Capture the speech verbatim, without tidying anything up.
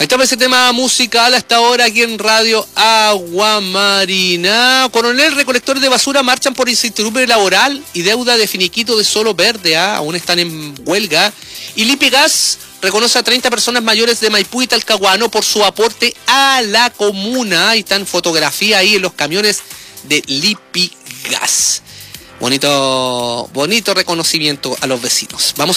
Ahí está ese tema musical hasta ahora aquí en Radio Aguamarina. Coronel, recolectores de basura marchan por incertidumbre laboral y deuda de finiquito de Solo Verde, ¿ah? Aún están en huelga. Y Lipigas reconoce a treinta personas mayores de Maipú y Talcahuano por su aporte a la comuna. Ahí están fotografías ahí en los camiones de Lipigas. Bonito, bonito reconocimiento a los vecinos. Vamos